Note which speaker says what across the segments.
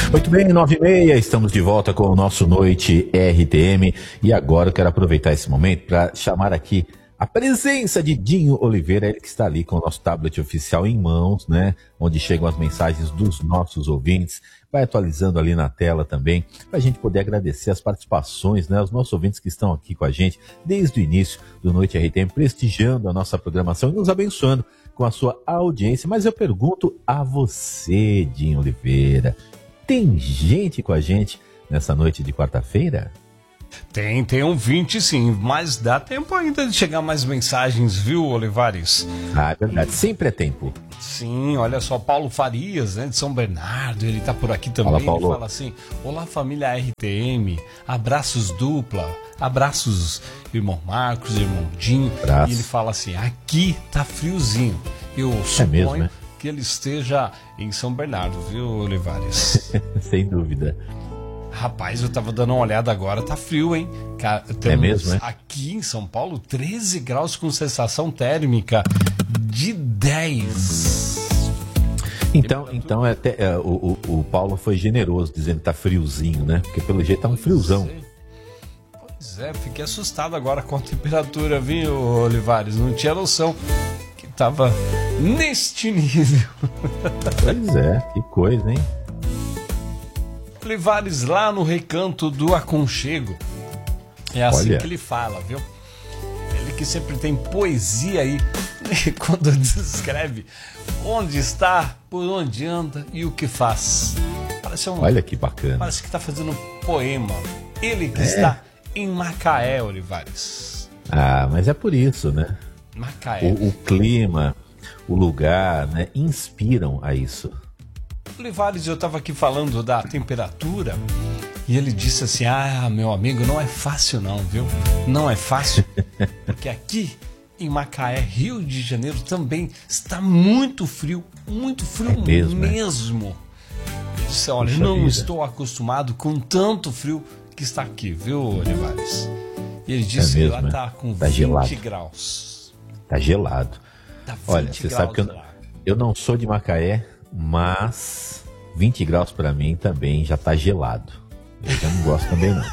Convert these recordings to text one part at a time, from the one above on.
Speaker 1: Muito bem, 9h30, estamos de volta com o nosso Noite RTM. E agora eu quero aproveitar esse momento para chamar aqui a presença de Dinho Oliveira, ele que está ali com o nosso tablet oficial em mãos, né? Onde chegam as mensagens dos nossos ouvintes. Vai atualizando ali na tela também, para a gente poder agradecer as participações, né? Os nossos ouvintes que estão aqui com a gente desde o início do Noite RTM, prestigiando a nossa programação e nos abençoando com a sua audiência. Mas eu pergunto a você, Dinho Oliveira, tem gente com a gente nessa noite de quarta-feira?
Speaker 2: Tem um 20 sim, mas dá tempo ainda de chegar mais mensagens, viu, Olivares?
Speaker 1: Ah, é verdade, sempre é tempo.
Speaker 2: Sim, olha só, Paulo Farias, né, de São Bernardo, ele tá por aqui também.
Speaker 1: Fala, Paulo.
Speaker 2: Ele fala assim: olá, família RTM, abraços dupla, abraços, irmão Marcos, irmão Dinho.
Speaker 1: Abraço.
Speaker 2: E ele fala assim: aqui tá friozinho. Eu suponho
Speaker 1: mesmo, né?
Speaker 2: que ele esteja em São Bernardo, viu, Olivares?
Speaker 1: Sem dúvida.
Speaker 2: Rapaz, eu tava dando uma olhada agora, tá frio, hein?
Speaker 1: É mesmo, né?
Speaker 2: Aqui em São Paulo, 13 graus com sensação térmica de 10.
Speaker 1: Então o Paulo foi generoso dizendo que tá friozinho, né? Porque pelo jeito tá um friozão.
Speaker 2: Pois é, fiquei assustado agora com a temperatura, viu, Olivares? Não tinha noção que tava neste nível.
Speaker 1: Pois é, que coisa, hein?
Speaker 2: Olivares, lá no Recanto do Aconchego. É assim
Speaker 1: Olha.
Speaker 2: que ele fala, viu? Ele que sempre tem poesia aí, quando descreve onde está, por onde anda e o que faz.
Speaker 1: Olha que bacana.
Speaker 2: Parece que está fazendo um poema. Ele que está em Macaé, Olivares.
Speaker 1: Ah, mas é por isso, né?
Speaker 2: Macaé.
Speaker 1: O clima, o lugar, né, inspiram a isso.
Speaker 2: Olivares, eu estava aqui falando da temperatura e ele disse assim: ah, meu amigo, não é fácil não, viu? Não é fácil, porque aqui em Macaé, Rio de Janeiro, também está muito frio mesmo. Ele disse: olha,
Speaker 1: Puxa
Speaker 2: não
Speaker 1: vida.
Speaker 2: estou acostumado com tanto frio que está aqui, viu, Olivares? E ele disse
Speaker 1: mesmo,
Speaker 2: que lá
Speaker 1: né?
Speaker 2: está com
Speaker 1: Tá
Speaker 2: 20
Speaker 1: gelado.
Speaker 2: graus.
Speaker 1: Tá gelado.
Speaker 2: Tá 20
Speaker 1: Olha, você sabe que
Speaker 2: graus lá.
Speaker 1: eu não sou de Macaé, mas 20 graus pra mim também já tá gelado. Eu já não gosto também não.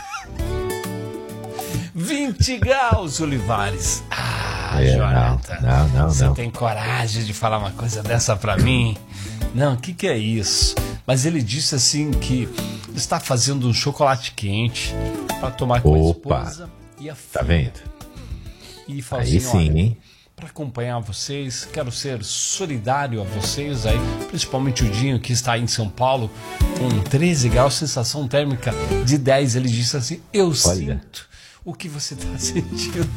Speaker 2: 20 graus, Olivares. Ah, Jonathan.
Speaker 1: Não.
Speaker 2: Você tem coragem de falar uma coisa dessa pra mim? Não, o que é isso? Mas ele disse assim que está fazendo um chocolate quente para tomar com a esposa e a filha.
Speaker 1: Tá vendo?
Speaker 2: E falou
Speaker 1: Aí
Speaker 2: assim:
Speaker 1: sim,
Speaker 2: olha,
Speaker 1: hein?
Speaker 2: para acompanhar vocês, quero ser solidário a vocês aí, principalmente o Dinho que está aí em São Paulo com 13 graus, sensação térmica de 10. Ele disse assim: eu sinto o que você está sentindo.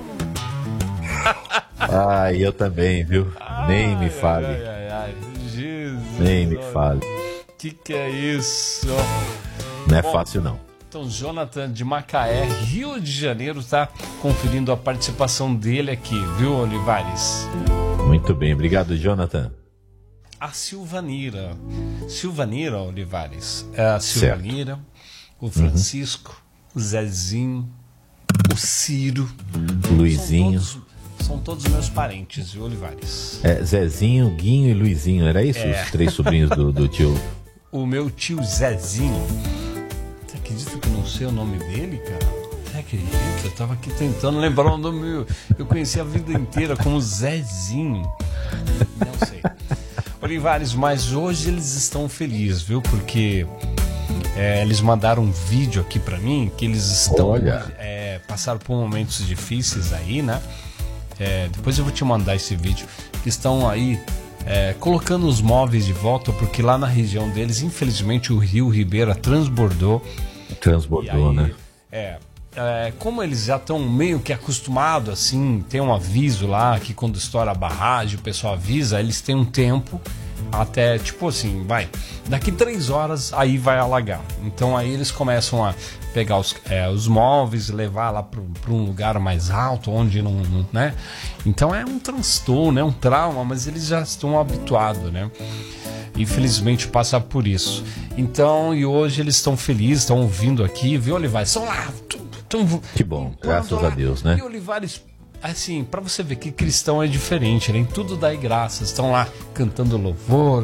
Speaker 1: Ai, eu também, viu? Nem me fale.
Speaker 2: Ai, Jesus.
Speaker 1: Nem me fale.
Speaker 2: Que é isso?
Speaker 1: Não é fácil não.
Speaker 2: Então, Jonathan de Macaé, Rio de Janeiro, tá conferindo a participação dele aqui, viu, Olivares?
Speaker 1: Muito bem, obrigado, Jonathan.
Speaker 2: A Silvanira, Olivares, a Silvanira, o Francisco, o Zezinho, o Ciro,
Speaker 1: Luizinho.
Speaker 2: São todos meus parentes, viu, Olivares?
Speaker 1: Zezinho, Guinho e Luizinho, era isso? Os 3 sobrinhos do tio?
Speaker 2: O meu tio Zezinho. Você acredita que eu não sei o nome dele, cara? Você acredita? Eu tava aqui tentando lembrar o nome. Eu conheci a vida inteira como Zezinho. Não sei. Olivares, mas hoje eles estão felizes, viu? Porque eles mandaram um vídeo aqui pra mim que eles estão passaram por momentos difíceis aí, né? Depois eu vou te mandar esse vídeo. Que estão aí colocando os móveis de volta, porque lá na região deles, infelizmente, o rio Ribeira transbordou.
Speaker 1: Transbordou, né?
Speaker 2: Como eles já estão meio que acostumados, assim, tem um aviso lá que quando estoura a barragem, o pessoal avisa, eles têm um tempo até, tipo assim, daqui 3 horas aí vai alagar. Então aí eles começam a pegar os móveis, levar lá para um lugar mais alto, onde não, né? Então é um transtorno, é um trauma, mas eles já estão habituados, né? Infelizmente passa por isso. Então, e hoje eles estão felizes, estão ouvindo aqui, viu, Olivares? Estão lá.
Speaker 1: Que bom, graças a Deus, né?
Speaker 2: E Olivares, assim, para você ver que cristão é diferente, né? Em tudo dá graças. Estão lá cantando louvor,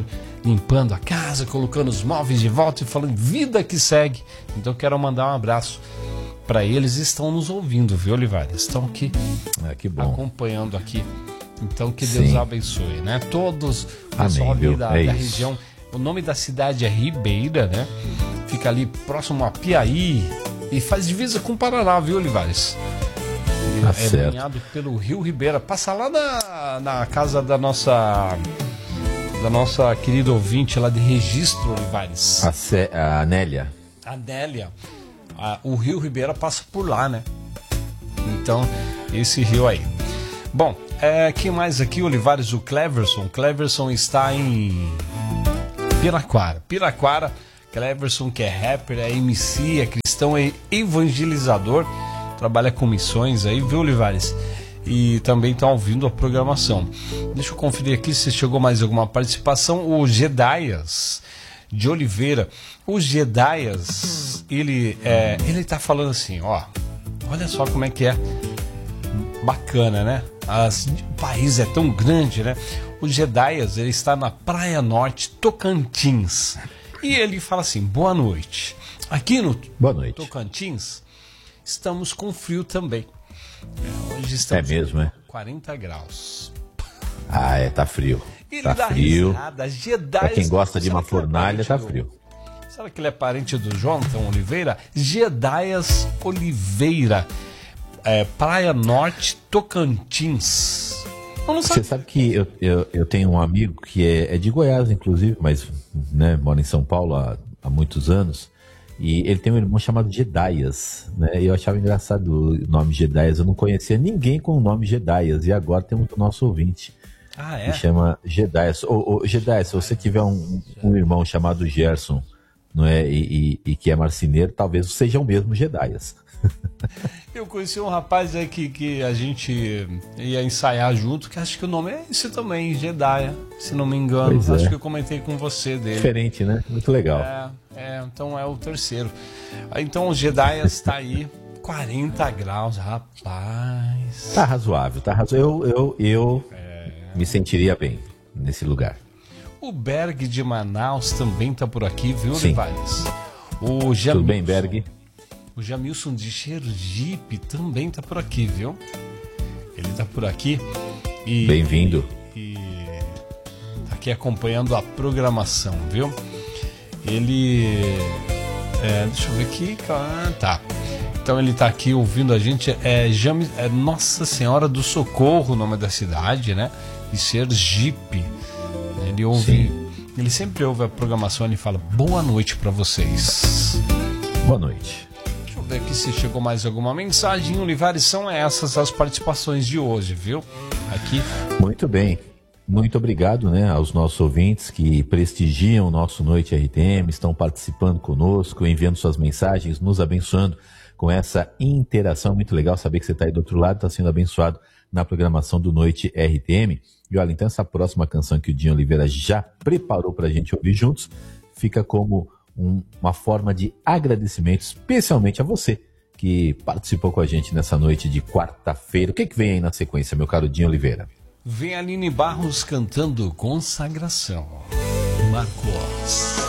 Speaker 2: limpando a casa, colocando os móveis de volta e falando vida que segue. Então quero mandar um abraço para eles, estão nos ouvindo, viu, Olivares? Estão aqui
Speaker 1: que bom.
Speaker 2: Acompanhando aqui. Então que Deus abençoe, né? Todos, o pessoal
Speaker 1: Amém,
Speaker 2: ali da região. O nome da cidade é Ribeira, né? Fica ali próximo a Piaí e faz divisa com o Paraná, viu, Olivares? Banhado pelo Rio Ribeira. Passa lá na casa da nossa querida ouvinte lá de Registro, Olivares.
Speaker 1: A Nélia.
Speaker 2: A Nélia. O Rio Ribeira passa por lá, né? Então, esse rio aí. Bom, quem mais aqui, Olivares? O Cleverson. Cleverson está em Piraquara. Cleverson, que é rapper, é MC, é cristão, é evangelizador. Trabalha com missões aí, viu, Olivares? E também está ouvindo a programação. Deixa eu conferir aqui se chegou mais alguma participação. O Gedaias de Oliveira. O Gedaias, ele tá falando assim, ó. Olha só como é que é bacana, né? O país é tão grande, né? O Gedaias, ele está na Praia Norte, Tocantins. E ele fala assim, boa noite. Aqui no Tocantins, estamos com frio também. Hoje estamos
Speaker 1: com
Speaker 2: 40 graus.
Speaker 1: Tá frio.
Speaker 2: Ele
Speaker 1: tá
Speaker 2: dá
Speaker 1: frio.
Speaker 2: Risada, Gedaias,
Speaker 1: pra quem gosta de uma fornalha, tá frio.
Speaker 2: Será que ele é parente do Jonathan Oliveira? Gedaias Oliveira, Praia Norte, Tocantins.
Speaker 1: Você sabe que eu tenho um amigo que é de Goiás, inclusive, mas né, mora em São Paulo há muitos anos. E ele tem um irmão chamado Gedaias, né? E eu achava engraçado o nome Gedaias. Eu não conhecia ninguém com o nome Gedaias. E agora temos o nosso ouvinte. Que chama Gedaias. Gedaias, se você tiver um irmão chamado Gerson, não é? E que é marceneiro, talvez seja o mesmo Gedaias.
Speaker 2: Eu conheci um rapaz aí que a gente ia ensaiar junto, que acho que o nome é esse também, Gedaia, se não me engano. Acho que eu comentei com você dele.
Speaker 1: Diferente, né? Muito legal.
Speaker 2: Então é o terceiro. Então o Gedaias está aí, 40 graus, rapaz.
Speaker 1: Tá razoável, tá razoável. Eu me sentiria bem nesse lugar.
Speaker 2: O Berg de Manaus também tá por aqui, viu, Olivares?
Speaker 1: Tudo bem, Berg?
Speaker 2: O Jamilson de Sergipe também tá por aqui, viu? Ele tá por aqui e...
Speaker 1: Bem-vindo.
Speaker 2: E tá aqui acompanhando a programação, viu? Ele... deixa eu ver aqui... tá. Então ele tá aqui ouvindo a gente. Nossa Senhora do Socorro, o nome da cidade, né? De Sergipe. Ele ouve... Ele sempre ouve a programação e fala boa noite para vocês.
Speaker 1: Boa noite.
Speaker 2: Deixa eu ver aqui se chegou mais alguma mensagem. Olivares, são essas as participações de hoje, viu? Aqui.
Speaker 1: Muito bem. Muito obrigado, né, aos nossos ouvintes que prestigiam o nosso Noite RTM, estão participando conosco, enviando suas mensagens, nos abençoando com essa interação. Muito legal saber que você está aí do outro lado, está sendo abençoado na programação do Noite RTM. E olha, então essa próxima canção que o Dinho Oliveira já preparou para a gente ouvir juntos, fica como uma forma de agradecimento, especialmente a você que participou com a gente nessa noite de quarta-feira. O que vem aí na sequência, meu caro Dinho Oliveira?
Speaker 2: Vem Aline Barros cantando Consagração. Marcos.